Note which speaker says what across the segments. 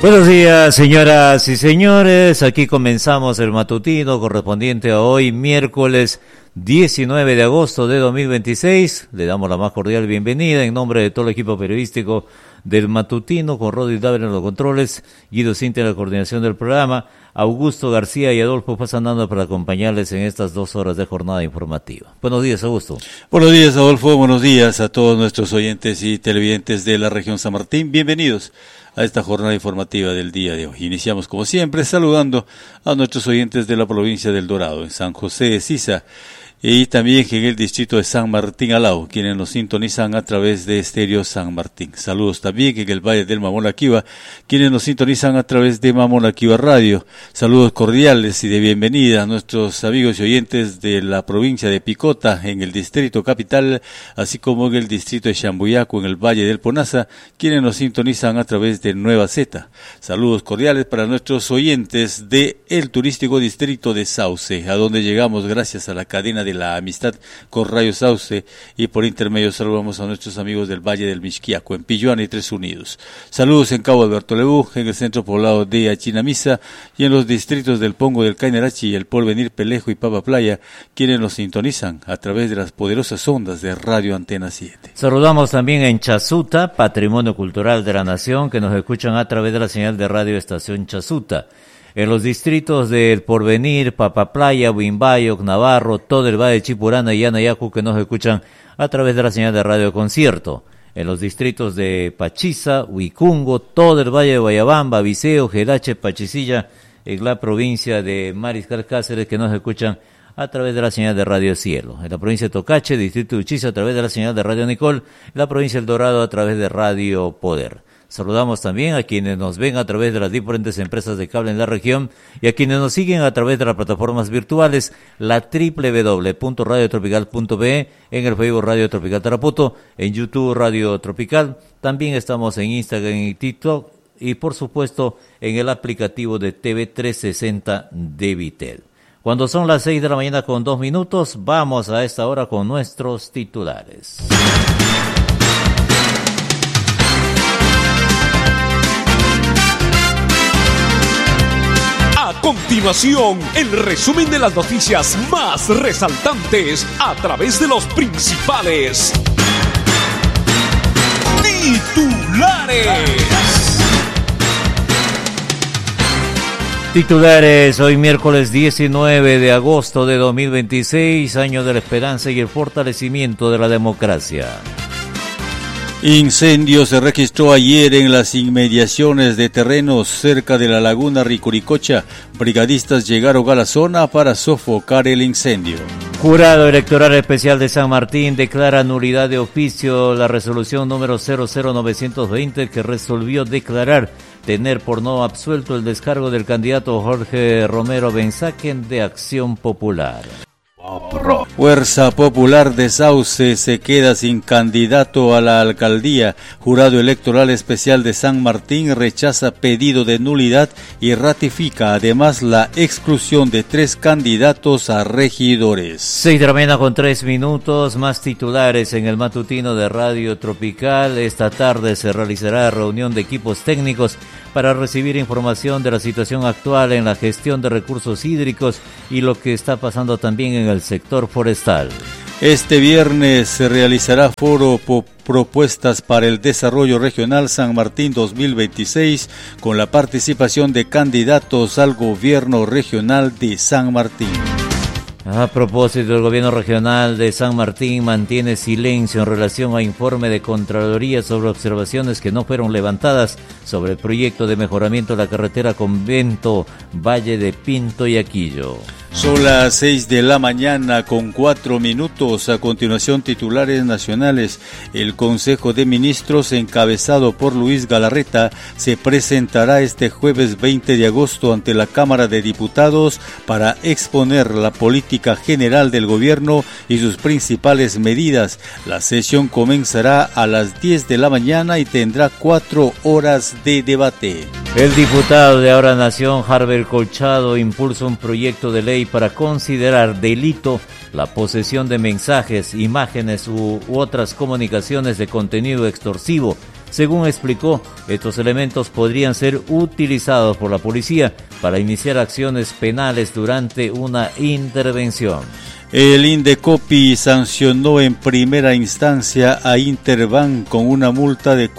Speaker 1: Buenos días, señoras y señores. Aquí comenzamos el matutino correspondiente a hoy, miércoles 19 de agosto de 2026. Le damos la más cordial bienvenida en nombre de todo el equipo periodístico del matutino, con Rodi Dávila en los controles, Guido Cintia en la coordinación del programa, Augusto García y Adolfo Pasanando para acompañarles en estas 2 horas de jornada informativa. Buenos días, Augusto.
Speaker 2: Buenos días, Adolfo. Buenos días a todos nuestros oyentes y televidentes de la región San Martín. Bienvenidos a esta jornada informativa del día de hoy. Iniciamos, como siempre, saludando a nuestros oyentes de la provincia del Dorado, en San José de Sisa, y también en el distrito de San Martín Alao, quienes nos sintonizan a través de Estéreo San Martín. Saludos también en el Valle del Mamonaquiva, quienes nos sintonizan a través de Mamonaquiva Radio. Saludos cordiales y de bienvenida a nuestros amigos y oyentes de la provincia de Picota, en el distrito capital, así como en el distrito de Chambuyaco, en el Valle del Ponaza, quienes nos sintonizan a través de Nueva Zeta. Saludos cordiales para nuestros oyentes de el turístico distrito de Sauce, a donde llegamos gracias a la cadena de la amistad con Radio Sauce, y por intermedio saludamos a nuestros amigos del Valle del Mixquiaco, en Pilluana y Tres Unidos. Saludos en Cabo Alberto Lebu, en el centro poblado de Achinamisa y en los distritos del Pongo del Cainarachi y el Porvenir Pelejo y Papa Playa, quienes nos sintonizan a través de las poderosas ondas de Radio Antena 7.
Speaker 1: Saludamos también en Chasuta, Patrimonio Cultural de la Nación, que nos escuchan a través de la señal de Radio Estación Chasuta. En los distritos del Porvenir, Papaplaya, Huimbayo, Navarro, todo el Valle de Chipurana y Anayacu, que nos escuchan a través de la señal de Radio Concierto. En los distritos de Pachiza, Huicungo, todo el Valle de Guayabamba, Viseo, Jerache, Pachisilla, en la provincia de Mariscal Cáceres, que nos escuchan a través de la señal de Radio Cielo. En la provincia de Tocache, distrito de Uchiza, a través de la señal de Radio Nicol. En la provincia del Dorado, a través de Radio Poder. Saludamos también a quienes nos ven a través de las diferentes empresas de cable en la región y a quienes nos siguen a través de las plataformas virtuales, la www.radiotropical.be, en el Facebook Radio Tropical Tarapoto, en YouTube Radio Tropical. También estamos en Instagram y TikTok y, por supuesto, en el aplicativo de TV360 de Vitel. Cuando son las 6 de la mañana con 2 minutos, vamos a esta hora con nuestros titulares.
Speaker 3: A continuación, el resumen de las noticias más resaltantes a través de los principales
Speaker 1: Titulares, hoy miércoles 19 de agosto de 2026, año de la esperanza y el fortalecimiento de la democracia.
Speaker 2: Incendio se registró ayer en las inmediaciones de terrenos cerca de la laguna Ricuricocha. Brigadistas llegaron a la zona para sofocar el incendio.
Speaker 1: Jurado Electoral Especial de San Martín declara nulidad de oficio la resolución número 00920 que resolvió declarar tener por no absuelto el descargo del candidato Jorge Romero Benzaquen de Acción Popular.
Speaker 2: Fuerza Popular de Sauce se queda sin candidato a la alcaldía. Jurado Electoral Especial de San Martín rechaza pedido de nulidad y ratifica además la exclusión de 3 candidatos a regidores.
Speaker 1: 6 de la mañana con 3 minutos, más titulares en el matutino de Radio Tropical. Esta tarde se realizará reunión de equipos técnicos para recibir información de la situación actual en la gestión de recursos hídricos y lo que está pasando también en el sector forestal.
Speaker 2: Este viernes se realizará foro Propuestas para el Desarrollo Regional San Martín 2026 con la participación de candidatos al gobierno regional de San Martín.
Speaker 1: A propósito, el gobierno regional de San Martín mantiene silencio en relación a informe de Contraloría sobre observaciones que no fueron levantadas sobre el proyecto de mejoramiento de la carretera Convento Valle de Pinto y Aquillo.
Speaker 2: Son las 6 de la mañana con 4 minutos. A continuación, titulares nacionales. El Consejo de Ministros, encabezado por Luis Galarreta, se presentará este jueves 20 de agosto ante la Cámara de Diputados para exponer la política general del gobierno y sus principales medidas. La sesión comenzará a las 10 de la mañana y tendrá 4 horas de debate.
Speaker 1: El diputado de Ahora Nación, Harbert Colchado, impulsa un proyecto de ley para considerar delito la posesión de mensajes, imágenes u otras comunicaciones de contenido extorsivo. Según explicó, estos elementos podrían ser utilizados por la policía para iniciar acciones penales durante una intervención.
Speaker 2: El Indecopi sancionó en primera instancia a Interbank con una multa de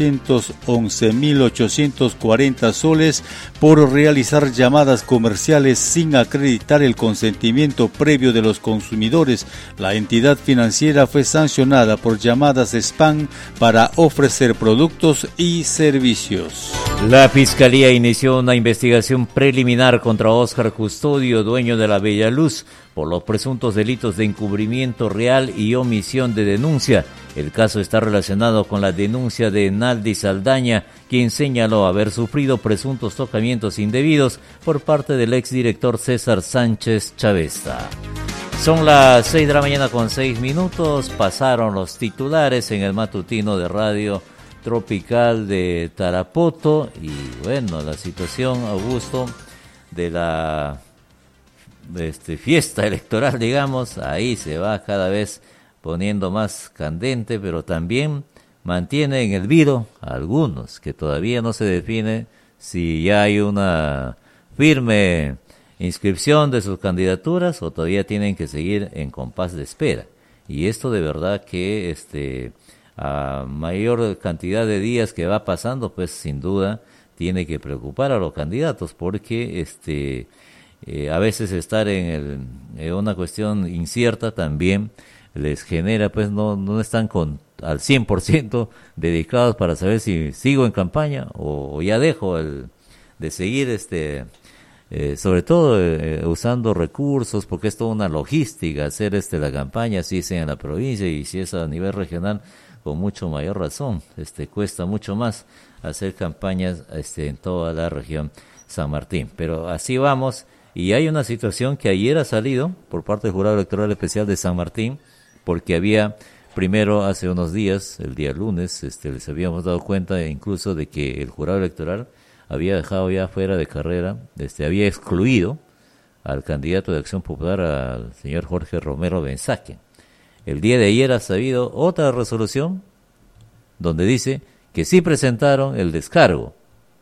Speaker 2: 411.840 soles por realizar llamadas comerciales sin acreditar el consentimiento previo de los consumidores. La entidad financiera fue sancionada por llamadas spam para ofrecer productos y servicios.
Speaker 1: La Fiscalía inició una investigación preliminar contra Óscar Custodio, dueño de la Bella Luz, por los presuntos delitos de encubrimiento real y omisión de denuncia. El caso está relacionado con la denuncia de Naldi Saldaña, quien señaló haber sufrido presuntos tocamientos indebidos por parte del exdirector César Sánchez Chavesta. Son las 6 de la mañana con 6 minutos, pasaron los titulares en el matutino de Radio Tropical de Tarapoto y bueno, la situación, Augusto, de la fiesta electoral, digamos, ahí se va cada vez poniendo más candente, pero también mantiene en el vilo a algunos que todavía no se define si ya hay una firme inscripción de sus candidaturas o todavía tienen que seguir en compás de espera. Y esto de verdad que a mayor cantidad de días que va pasando, pues sin duda tiene que preocupar a los candidatos porque a veces estar en una cuestión incierta también les genera, pues no están al 100% dedicados para saber si sigo en campaña o ya dejo de seguir sobre todo usando recursos, porque es toda una logística hacer la campaña, si es en la provincia y si es a nivel regional, con mucho mayor razón, cuesta mucho más hacer campañas en toda la región San Martín. Pero así vamos, y hay una situación que ayer ha salido por parte del Jurado Electoral Especial de San Martín, porque había, primero hace unos días, el día lunes, les habíamos dado cuenta incluso de que el Jurado Electoral había dejado ya fuera de carrera, había excluido al candidato de Acción Popular, al señor Jorge Romero Benzaque. El día de ayer ha salido otra resolución donde dice que sí presentaron el descargo.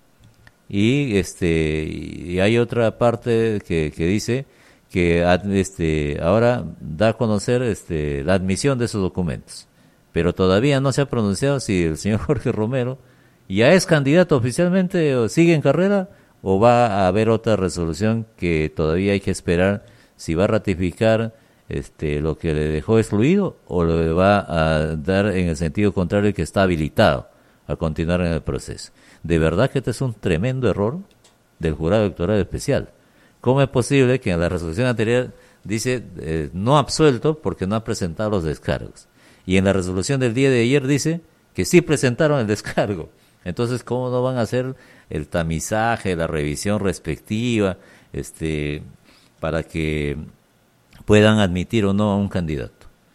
Speaker 1: Y y hay otra parte que dice que ahora da a conocer la admisión de esos documentos. Pero todavía no se ha pronunciado si el señor Jorge Romero ya es candidato oficialmente o sigue en carrera o va a haber otra resolución que todavía hay que esperar si va a ratificar lo que le dejó excluido o le va a dar en el sentido contrario que está habilitado a continuar en el proceso. De verdad que este es un tremendo error del Jurado Electoral Especial. ¿Cómo es posible que en la resolución anterior dice no absuelto porque no ha presentado los descargos? Y en la resolución del día de ayer dice que sí presentaron el descargo. Entonces, ¿cómo no van a hacer el tamizaje, la revisión respectiva, para que puedan admitir o no a un candidato?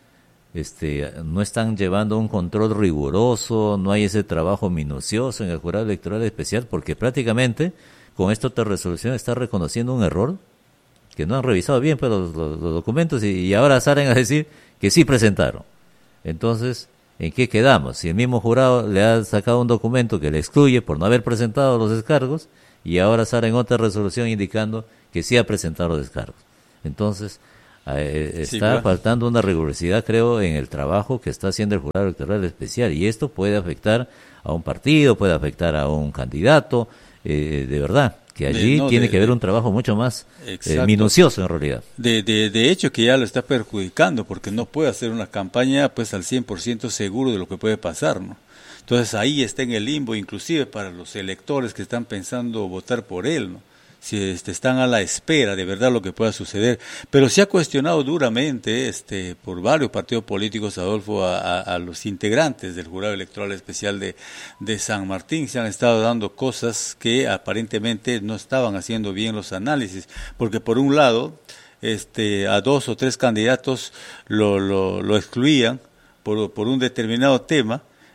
Speaker 1: No están llevando un control riguroso, no hay ese trabajo minucioso en el Jurado Electoral Especial, porque prácticamente con esta otra resolución está reconociendo un error, que no han revisado bien pues, los documentos y ahora salen a decir que sí presentaron. Entonces, ¿en qué quedamos? Si el mismo jurado le ha sacado un documento que le excluye por no haber presentado los descargos y ahora sale en otra resolución indicando que sí ha presentado los descargos. Entonces, está faltando una rigurosidad, creo, en el trabajo que está haciendo el Jurado Electoral Especial, y esto puede afectar a un partido, puede afectar a un candidato, de verdad, que allí tiene que haber un trabajo mucho más minucioso en realidad.
Speaker 2: De hecho que ya lo está perjudicando, porque no puede hacer una campaña pues al 100% seguro de lo que puede pasar, ¿no? Entonces ahí está en el limbo, inclusive para los electores que están pensando votar por él, ¿no? Si están a la espera de verdad lo que pueda suceder, pero se ha cuestionado duramente por varios partidos políticos, Adolfo, a los integrantes del Jurado Electoral Especial de San Martín. Se han estado dando cosas que aparentemente no estaban haciendo bien los análisis, porque por un lado a 2 o 3 candidatos lo excluían por un determinado tema,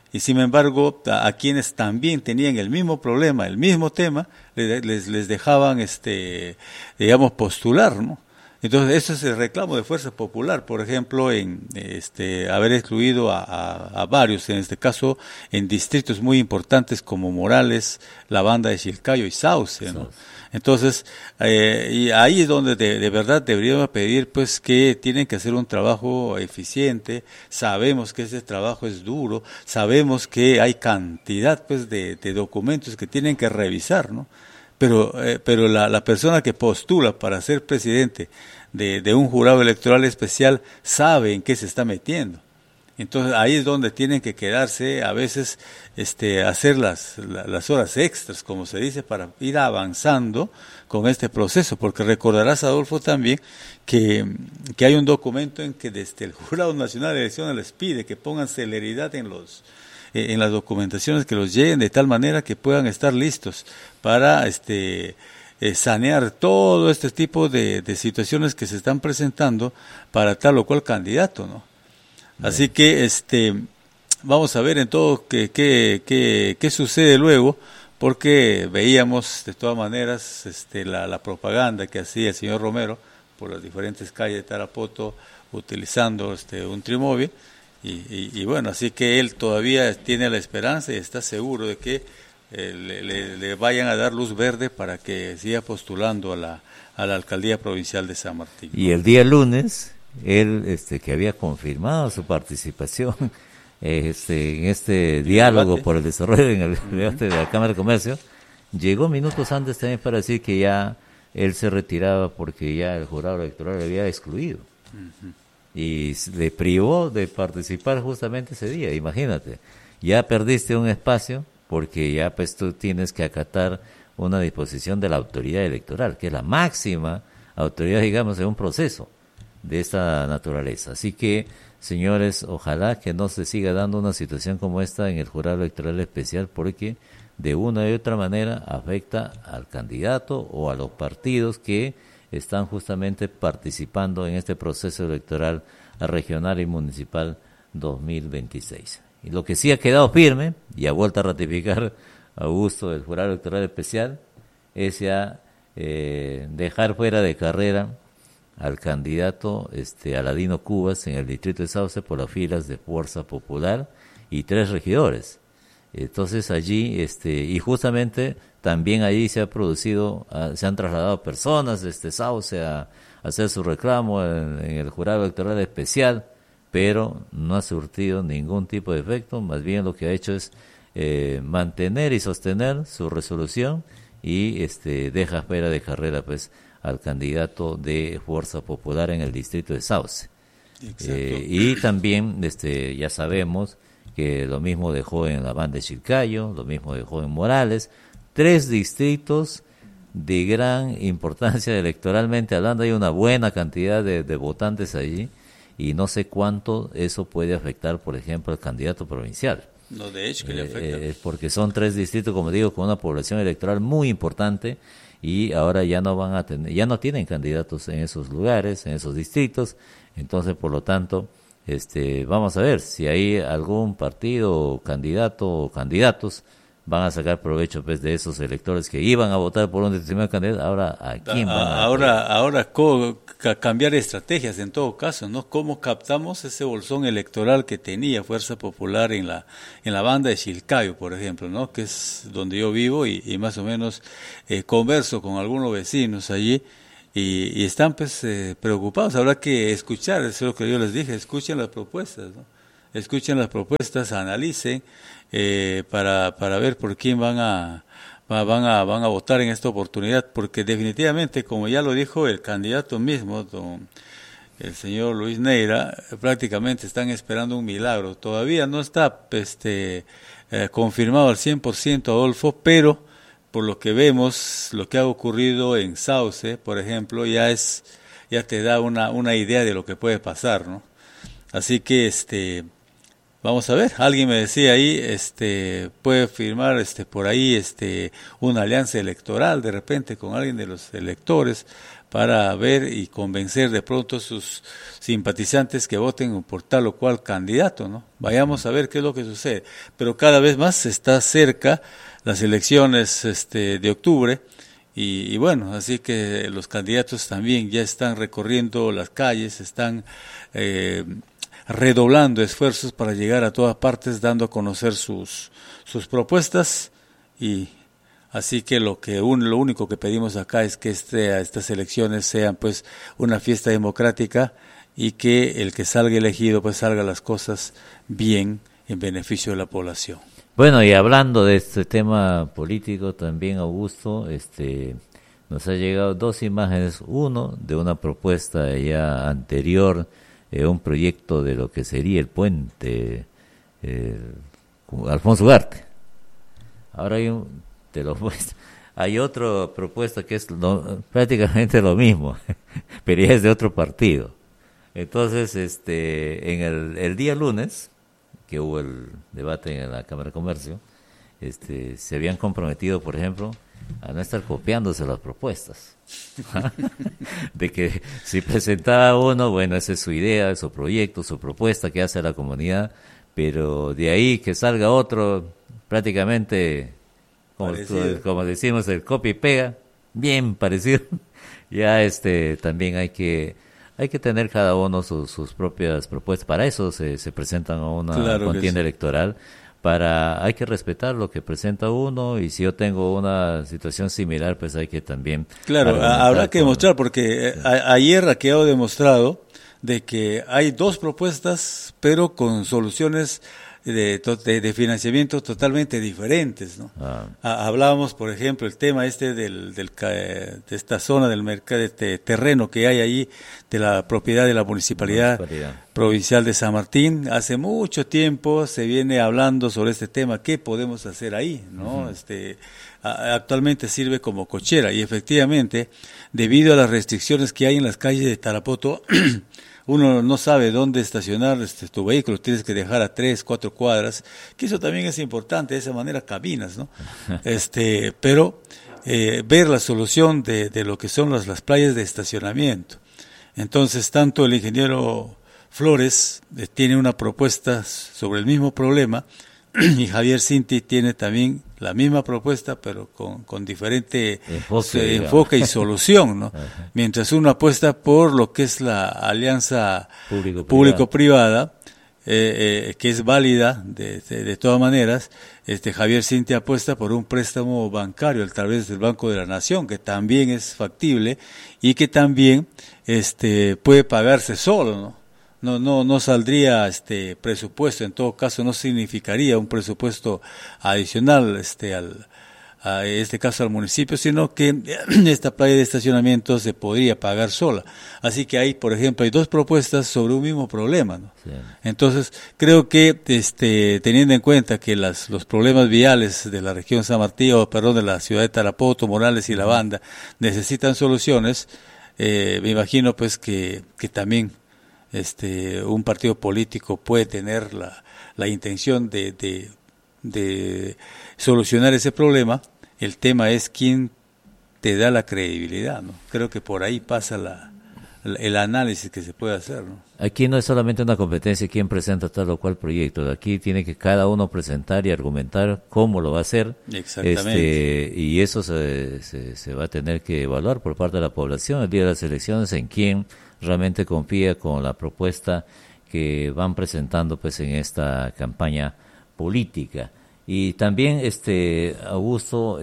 Speaker 2: Y sin embargo, a quienes también tenían el mismo problema, el mismo tema, les dejaban, digamos, postular, ¿no? Entonces, eso es el reclamo de Fuerza Popular, por ejemplo, en haber excluido a varios, en este caso, en distritos muy importantes como Morales, la Banda de Chilcayo y Sauce, ¿no? Entonces, y ahí es donde de verdad deberíamos pedir, pues, que tienen que hacer un trabajo eficiente. Sabemos que ese trabajo es duro, sabemos que hay cantidad, pues, de documentos que tienen que revisar, ¿no? Pero la persona que postula para ser presidente de un jurado electoral especial sabe en qué se está metiendo. Entonces ahí es donde tienen que quedarse, a veces hacer las horas extras, como se dice, para ir avanzando con este proceso, porque recordarás, Adolfo, también que hay un documento en que desde el Jurado Nacional de Elecciones les pide que pongan celeridad en las documentaciones, que los lleguen de tal manera que puedan estar listos para sanear todo este tipo de situaciones que se están presentando para tal o cual candidato, ¿no? Así que vamos a ver en todo qué sucede luego, porque veíamos de todas maneras la propaganda que hacía el señor Romero por las diferentes calles de Tarapoto utilizando un trimóvil y bueno, así que él todavía tiene la esperanza y está seguro de que le vayan a dar luz verde para que siga postulando a la alcaldía provincial de San Martín.
Speaker 1: Y el día lunes él que había confirmado su participación en este diálogo
Speaker 2: debate
Speaker 1: por el desarrollo en el debate de la Cámara de Comercio, llegó minutos antes también para decir que ya él se retiraba porque ya el jurado electoral le había excluido. Y le privó de participar justamente ese día. Imagínate, ya perdiste un espacio porque ya pues tú tienes que acatar una disposición de la autoridad electoral, que es la máxima autoridad, digamos, en un proceso de esta naturaleza. Así que, señores, ojalá que no se siga dando una situación como esta en el jurado electoral especial, porque de una u otra manera afecta al candidato o a los partidos que están justamente participando en este proceso electoral regional y municipal 2026. Y lo que sí ha quedado firme, y ha vuelto a ratificar Augusto del jurado electoral especial, es ya dejar fuera de carrera al candidato Aladino Cubas en el distrito de Sauce por las filas de Fuerza Popular y 3 regidores. Entonces allí, y justamente también allí se han trasladado personas de Sauce a hacer su reclamo en el jurado electoral especial, pero no ha surtido ningún tipo de efecto. Más bien lo que ha hecho es mantener y sostener su resolución y deja fuera de carrera pues al candidato de Fuerza Popular en el distrito de Sauce. Y también ya sabemos que lo mismo dejó en la Banda de Chilcayo, lo mismo dejó en Morales, 3 distritos de gran importancia electoralmente hablando. Hay una buena cantidad de votantes allí y no sé cuánto eso puede afectar, por ejemplo, al candidato provincial.
Speaker 2: No, de hecho que le afecta.
Speaker 1: Porque son 3 distritos, como digo, con una población electoral muy importante y ahora ya no tienen candidatos en esos lugares, en esos distritos. Entonces, por lo tanto, vamos a ver si hay algún partido, candidato o candidatos van a sacar provecho pues de esos electores que iban a votar por un determinado candidato. Ahora, ¿a quién van a
Speaker 2: ahora cambiar estrategias en todo caso, ¿no? ¿Cómo captamos ese bolsón electoral que tenía Fuerza Popular en la Banda de Chilcayo, por ejemplo, ¿no? Que es donde yo vivo y más o menos converso con algunos vecinos allí y están pues preocupados. Habrá que escuchar, eso es lo que yo les dije, escuchen las propuestas, ¿no? Escuchen las propuestas, analicen para ver por quién van a votar en esta oportunidad, porque definitivamente, como ya lo dijo el candidato mismo, el señor Luis Neira, prácticamente están esperando un milagro. Todavía no está confirmado al 100%, Adolfo, pero por lo que vemos, lo que ha ocurrido en Sauce, por ejemplo, ya te da una idea de lo que puede pasar, ¿no? Así que vamos a ver, alguien me decía ahí, puede firmar por ahí una alianza electoral de repente con alguien de los electores para ver y convencer de pronto a sus simpatizantes que voten por tal o cual candidato, ¿no? Vayamos a ver qué es lo que sucede. Pero cada vez más está cerca las elecciones de octubre y bueno, así que los candidatos también ya están recorriendo las calles, están redoblando esfuerzos para llegar a todas partes, dando a conocer sus propuestas y así que lo único que pedimos acá es que estas elecciones sean pues una fiesta democrática y que el que salga elegido pues salga las cosas bien en beneficio de la población.
Speaker 1: Bueno, y hablando de este tema político también, Augusto, nos ha llegado dos imágenes, uno de una propuesta ya anterior, un proyecto de lo que sería el puente Alfonso Ugarte. Ahora hay otra propuesta que es prácticamente lo mismo, pero ya es de otro partido. Entonces, en el día lunes, que hubo el debate en la Cámara de Comercio, se habían comprometido, por ejemplo, a no estar copiándose las propuestas. De que si presentaba uno, bueno, esa es su idea, su proyecto, su propuesta que hace a la comunidad, pero de ahí que salga otro, prácticamente, como decimos, el copia y pega, bien parecido. Ya también hay que tener cada uno sus propias propuestas. Para eso se presentan a una contienda electoral. Hay que respetar lo que presenta uno, y si yo tengo una situación similar, pues hay que también...
Speaker 2: Claro, habrá que demostrar, porque ayer ha quedado demostrado de que hay dos propuestas, pero con soluciones de financiamiento totalmente diferentes, ¿no? Hablábamos, por ejemplo, el tema de esta zona del mercado, de terreno que hay allí, de la propiedad de la municipalidad provincial de San Martín. Hace mucho tiempo se viene hablando sobre este tema, qué podemos hacer ahí, ¿no? Actualmente sirve como cochera, y efectivamente, debido a las restricciones que hay en las calles de Tarapoto, uno no sabe dónde estacionar tu vehículo, tienes que dejar a 3, 4 cuadras, que eso también es importante, de esa manera caminas, ¿no? Pero ver la solución de lo que son las playas de estacionamiento. Entonces, tanto el ingeniero Flores tiene una propuesta sobre el mismo problema, y Javier Cinti tiene también la misma propuesta, pero con diferente enfoque y solución, ¿no? Mientras uno apuesta por lo que es la alianza público-privada, que es válida de todas maneras, Javier Cinti apuesta por un préstamo bancario a través del Banco de la Nación, que también es factible y que también puede pagarse solo, ¿no? No saldría presupuesto, en todo caso no significaría un presupuesto adicional a este caso al municipio, sino que esta playa de estacionamiento se podría pagar sola. Así que hay, por ejemplo, hay dos propuestas sobre un mismo problema, ¿no? Sí. Entonces, creo que teniendo en cuenta que los problemas viales de la región San Martín, de la ciudad de Tarapoto, Morales y La Banda necesitan soluciones, me imagino pues que también un partido político puede tener la intención de solucionar ese problema. El tema es quién te da la credibilidad, ¿no? Creo que por ahí pasa el análisis que se puede hacer, ¿no?
Speaker 1: Aquí no es solamente una competencia quién presenta tal o cual proyecto, aquí tiene que cada uno presentar y argumentar cómo lo va a hacer.
Speaker 2: Exactamente.
Speaker 1: Y eso se va a tener que evaluar por parte de la población el día de las elecciones, en quién realmente confía con la propuesta que van presentando pues en esta campaña política. Y también Augusto,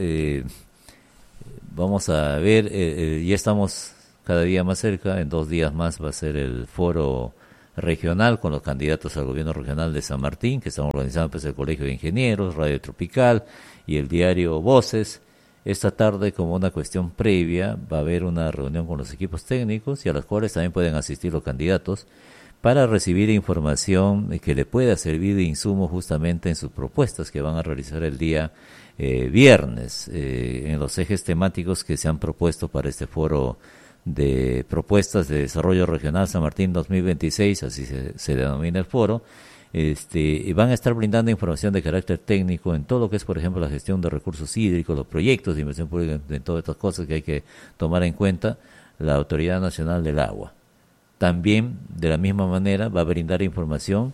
Speaker 1: vamos a ver, ya estamos cada día más cerca, en 2 días más va a ser el foro regional con los candidatos al gobierno regional de San Martín, que estamos organizando pues el Colegio de Ingenieros, Radio Tropical y el diario Voces. Esta tarde, como una cuestión previa, va a haber una reunión con los equipos técnicos y a las cuales también pueden asistir los candidatos para recibir información que le pueda servir de insumo justamente en sus propuestas que van a realizar el día viernes, en los ejes temáticos que se han propuesto para este foro de propuestas de desarrollo regional San Martín 2026, así se denomina el foro. Y van a estar brindando información de carácter técnico en todo lo que es, por ejemplo, la gestión de recursos hídricos, los proyectos de inversión pública, en todas estas cosas que hay que tomar en cuenta. la Autoridad Nacional del Agua. También, de la misma manera, va a brindar información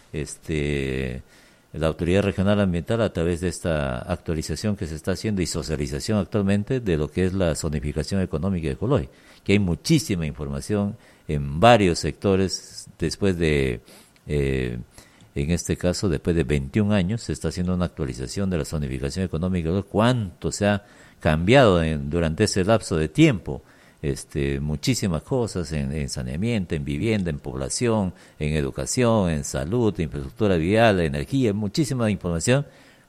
Speaker 1: la Autoridad Regional Ambiental a través de esta actualización que se está haciendo y socialización actualmente de lo que es la zonificación económica y ecológica, que hay muchísima información en varios sectores después de, en este caso, después de 21 años, se está haciendo una actualización de la zonificación económica, cuánto se ha cambiado durante ese lapso de tiempo. Muchísimas cosas en saneamiento, en vivienda, en población, en educación, en salud, infraestructura vial, energía, muchísima información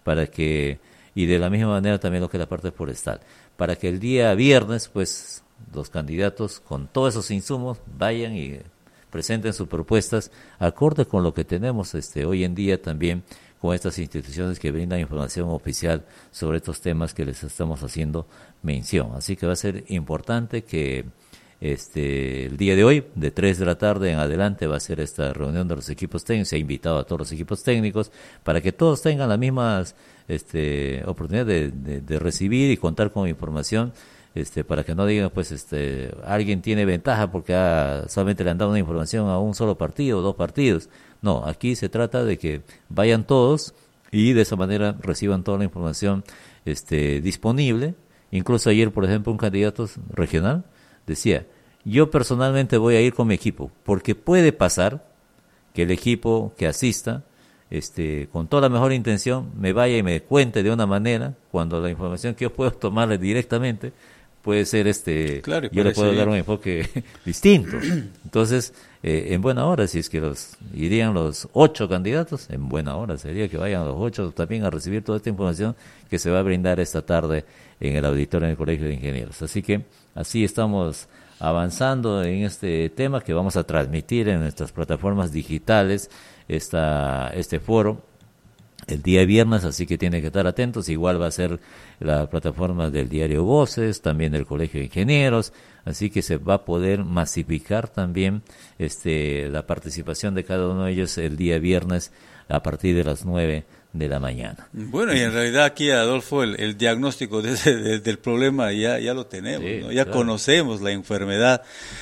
Speaker 1: y de la misma manera también lo que es la parte forestal, para que el día viernes, pues, los candidatos con todos esos insumos vayan y presenten sus propuestas acorde con lo que tenemos hoy en día también con estas instituciones que brindan información oficial sobre estos temas que les estamos haciendo mención. Así que va a ser importante que el día de hoy, de 3 de la tarde en adelante, va a ser esta reunión de los equipos técnicos. Se ha invitado a todos los equipos técnicos para que todos tengan las mismas oportunidad de recibir y contar con información, para que no digan, pues, alguien tiene ventaja porque solamente le han dado una información a un solo partido o 2 partidos. No, aquí se trata de que vayan todos y de esa manera reciban toda la información disponible. Incluso ayer, por ejemplo, un candidato regional decía, yo personalmente voy a ir con mi equipo, porque puede pasar que el equipo que asista, con toda la mejor intención, me vaya y me cuente de una manera, cuando la información que yo puedo tomarle directamente puede ser
Speaker 2: claro,
Speaker 1: yo le puedo dar un enfoque distinto. Entonces, en buena hora, si es que irían los 8 candidatos, en buena hora sería que vayan los 8 también a recibir toda esta información que se va a brindar esta tarde en el auditorio en el Colegio de Ingenieros. Así que así estamos avanzando en este tema que vamos a transmitir en nuestras plataformas digitales, este foro el día viernes, así que tienen que estar atentos. Igual va a ser la plataforma del diario Voces, también del Colegio de Ingenieros, así que se va a poder masificar también la participación de cada uno de ellos el día viernes a partir de las 9 de la mañana.
Speaker 2: Bueno, y en realidad aquí, Adolfo, el diagnóstico del problema ya lo tenemos, sí, ¿no? Ya claro. Conocemos la enfermedad,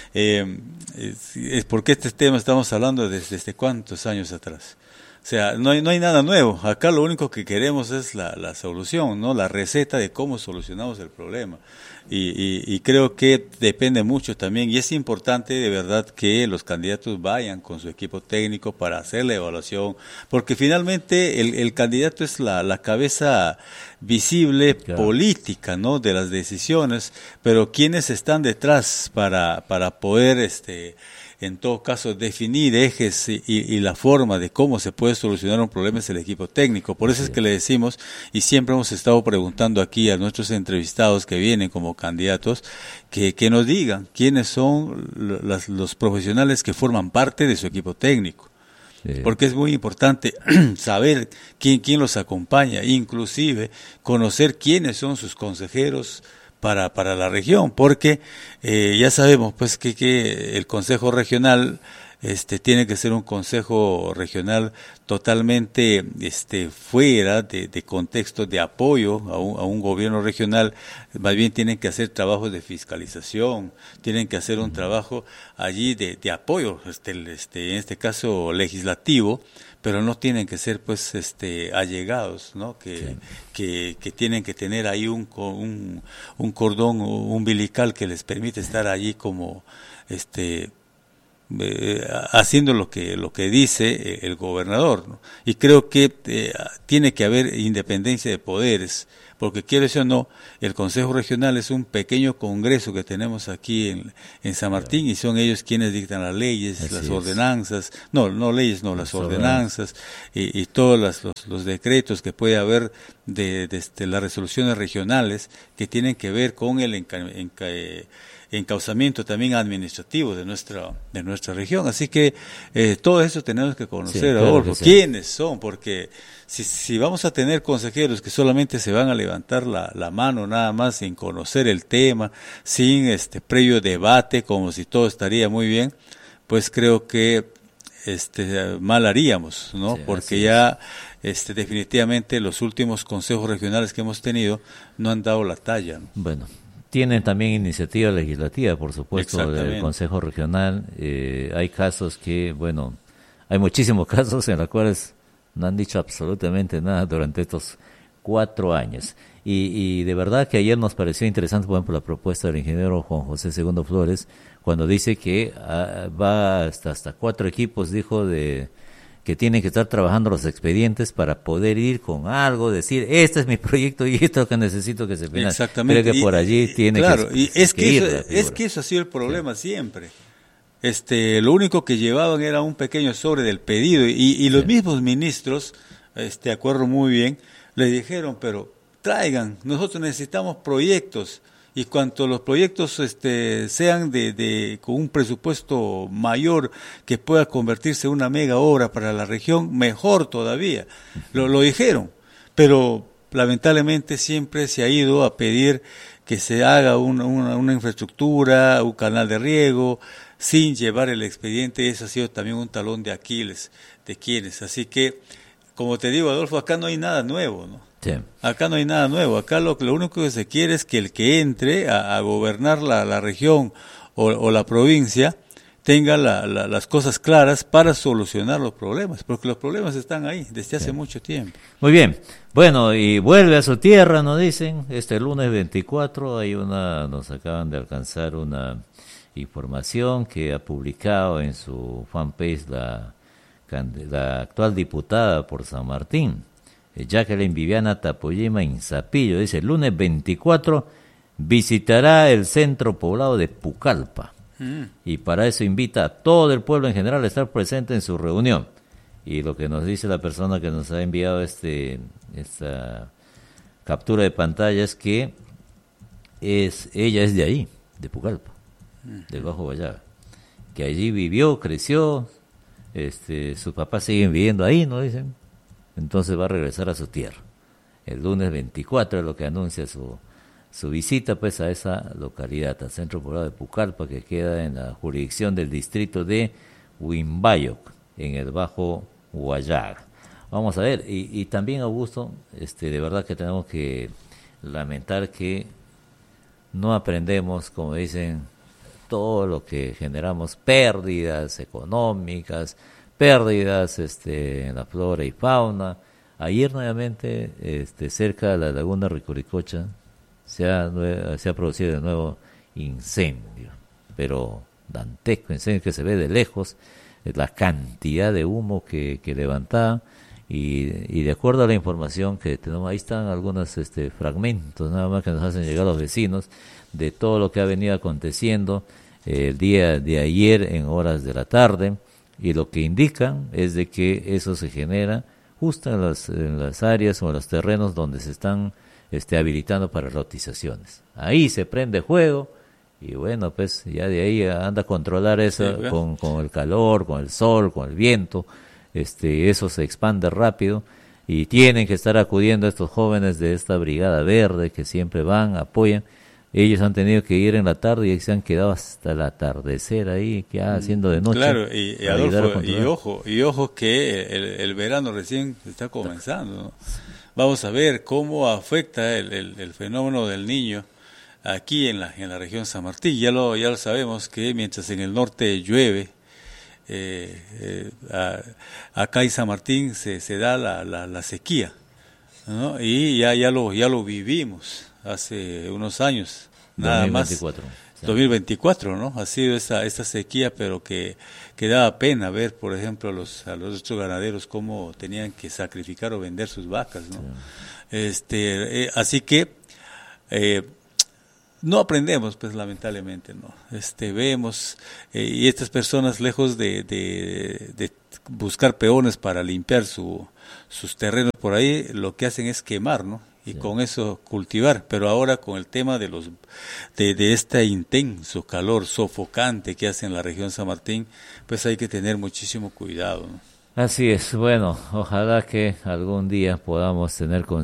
Speaker 2: es porque este tema estamos hablando desde cuántos años atrás. O sea, no hay nada nuevo. Acá lo único que queremos es la solución, ¿no? La receta de cómo solucionamos el problema. Y creo que depende mucho también, y es importante de verdad que los candidatos vayan con su equipo técnico para hacer la evaluación, porque finalmente el candidato es la cabeza visible, claro, política, ¿no? De las decisiones, pero quienes están detrás para poder en todo caso definir ejes y la forma de cómo se puede solucionar un problema es el equipo técnico. Por eso es que le decimos, y siempre hemos estado preguntando aquí a nuestros entrevistados que vienen como candidatos, que nos digan quiénes son los profesionales que forman parte de su equipo técnico. Sí. Porque es muy importante saber quién los acompaña, inclusive conocer quiénes son sus consejeros para la región, porque ya sabemos pues que el Consejo Regional tiene que ser un Consejo Regional totalmente fuera de contexto de apoyo a un gobierno regional. Más bien tienen que hacer trabajos de fiscalización, tienen que hacer un trabajo allí de apoyo, en este caso legislativo, pero no tienen que ser pues allegados, ¿no? Que tienen que tener ahí un cordón umbilical que les permite estar allí como haciendo lo que dice el gobernador, ¿no? Y creo que tiene que haber independencia de poderes, porque quiero decir o no, el Consejo Regional es un pequeño congreso que tenemos aquí en San Martín, y son ellos quienes dictan las leyes, así las ordenanzas, las ordenanzas y todos los decretos que puede haber de las resoluciones regionales que tienen que ver con el encauzamiento también administrativo de nuestra región. Así que todo eso tenemos que conocer, Adolfo, quiénes son, porque si vamos a tener consejeros que solamente se van a levantar la mano nada más sin conocer el tema, sin previo debate, como si todo estaría muy bien, pues creo que mal haríamos, ¿no? Sí, porque ya definitivamente los últimos consejos regionales que hemos tenido no han dado la talla, ¿no?
Speaker 1: Bueno, Tienen también iniciativa legislativa, por supuesto, del Consejo Regional. Hay casos que, bueno, hay muchísimos casos en los cuales no han dicho absolutamente nada durante estos 4 años. Y de verdad que ayer nos pareció interesante, por ejemplo, la propuesta del ingeniero Juan José Segundo Flores, cuando dice que va hasta 4 equipos, dijo, que tienen que estar trabajando los expedientes para poder ir con algo, decir, este es mi proyecto y esto es lo que necesito que se financie.
Speaker 2: Exactamente.
Speaker 1: Creo que por allí tiene
Speaker 2: claro,
Speaker 1: que
Speaker 2: y es que
Speaker 1: ir.
Speaker 2: Es que eso ha sido el problema siempre. Lo único que llevaban era un pequeño sobre del pedido y los mismos ministros, acuerdo muy bien, le dijeron, pero traigan, nosotros necesitamos proyectos. Y cuanto los proyectos sean con un presupuesto mayor que pueda convertirse en una mega obra para la región, mejor todavía. Lo dijeron, pero lamentablemente siempre se ha ido a pedir que se haga una infraestructura, un canal de riego, sin llevar el expediente. Eso ha sido también un talón de Aquiles de quienes. Así que, como te digo, Adolfo, acá no hay nada nuevo, ¿no?
Speaker 1: Sí.
Speaker 2: Acá no hay nada nuevo, acá lo único que se quiere es que el que entre a gobernar la región o la provincia tenga las cosas claras para solucionar los problemas, porque los problemas están ahí desde hace mucho tiempo.
Speaker 1: Muy bien, bueno, y vuelve a su tierra, nos dicen, este lunes 24 nos acaban de alcanzar una información que ha publicado en su fanpage la actual diputada por San Martín, Jacqueline Viviana Tapoyima Inzapillo. Dice, el lunes 24 visitará el centro poblado de Pucallpa y para eso invita a todo el pueblo en general a estar presente en su reunión. Y lo que nos dice la persona que nos ha enviado esta captura de pantalla es que ella es de ahí, de Pucallpa, del Bajo Guayaga, que allí vivió, creció, sus papás siguen viviendo ahí, ¿no? Dicen. Entonces va a regresar a su tierra. El lunes 24 es lo que anuncia su visita pues a esa localidad, al centro poblado de Pucallpa, que queda en la jurisdicción del distrito de Huimbayoc, en el Bajo Guayaga. Vamos a ver, y también, Augusto, de verdad que tenemos que lamentar que no aprendemos, como dicen, todo lo que generamos, pérdidas económicas, pérdidas en la flora y fauna. Ayer nuevamente cerca de la laguna Ricuricocha se ha producido de nuevo incendio, pero dantesco incendio que se ve de lejos, la cantidad de humo que levantaba y de acuerdo a la información que tenemos, ahí están algunos fragmentos nada más que nos hacen llegar los vecinos de todo lo que ha venido aconteciendo el día de ayer en horas de la tarde. Y lo que indican es de que eso se genera justo en las áreas o en los terrenos donde se están habilitando para lotizaciones. Ahí se prende fuego y bueno, pues ya de ahí anda a controlar eso con el calor, con el sol, con el viento. Eso se expande rápido y tienen que estar acudiendo a estos jóvenes de esta Brigada Verde que siempre van, apoyan. Ellos han tenido que ir en la tarde y se han quedado hasta el atardecer ahí, haciendo de noche.
Speaker 2: Claro, y Adolfo, ojo que el verano recién está comenzando, ¿no? Vamos a ver cómo afecta el fenómeno del Niño aquí en la región San Martín. Ya lo sabemos que mientras en el norte llueve, acá en San Martín se da la sequía, ¿no? Y ya lo vivimos hace unos años, nada
Speaker 1: 2024,
Speaker 2: más. 2024, ¿no? Ha sido esta sequía, pero que daba pena ver, por ejemplo, a los otros ganaderos cómo tenían que sacrificar o vender sus vacas, ¿no? Sí. Así que no aprendemos, pues lamentablemente, ¿no? Vemos y estas personas, lejos de buscar peones para limpiar sus terrenos por ahí, lo que hacen es quemar, ¿no? Y con eso cultivar, pero ahora con el tema de este intenso calor sofocante que hace en la región San Martín, pues hay que tener muchísimo cuidado, ¿no?
Speaker 1: Así es, bueno, ojalá que algún día podamos tener